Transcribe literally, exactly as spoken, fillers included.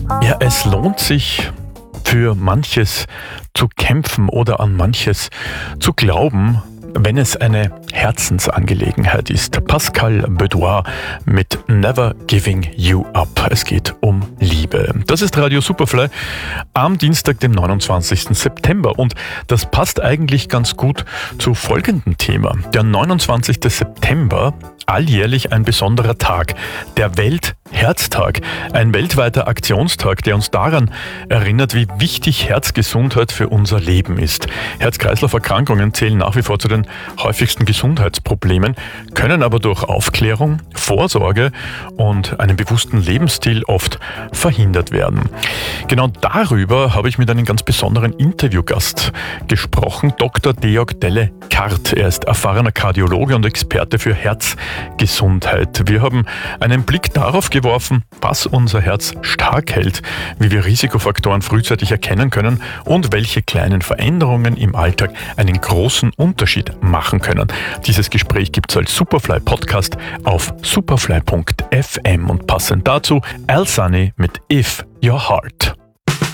Ja, es lohnt sich für manches zu kämpfen oder an manches zu glauben, wenn es eine Herzensangelegenheit ist. Pascal Bedoire mit Never Giving You Up. Es geht um Liebe. Das ist Radio Superfly am Dienstag, dem neunundzwanzigsten September. Und das passt eigentlich ganz gut zu folgendem Thema. Der neunundzwanzigste September, alljährlich ein besonderer Tag. Der Weltherztag. Ein weltweiter Aktionstag, der uns daran erinnert, wie wichtig Herzgesundheit für unser Leben ist. Herz-Kreislauf-Erkrankungen zählen nach wie vor zu den häufigsten Gesundheitsproblemen, können aber durch Aufklärung, Vorsorge und einen bewussten Lebensstil oft verhindert werden. Genau darüber habe ich mit einem ganz besonderen Interviewgast gesprochen, Doktor Georg Delle-Kart. Er ist erfahrener Kardiologe und Experte für Herzgesundheit. Wir haben einen Blick darauf geworfen, was unser Herz stark hält, wie wir Risikofaktoren frühzeitig erkennen können und welche kleinen Veränderungen im Alltag einen großen Unterschied machen können. Dieses Gespräch gibt es als Superfly-Podcast auf superfly punkt f m und passend dazu Al Sunny mit If Your Heart.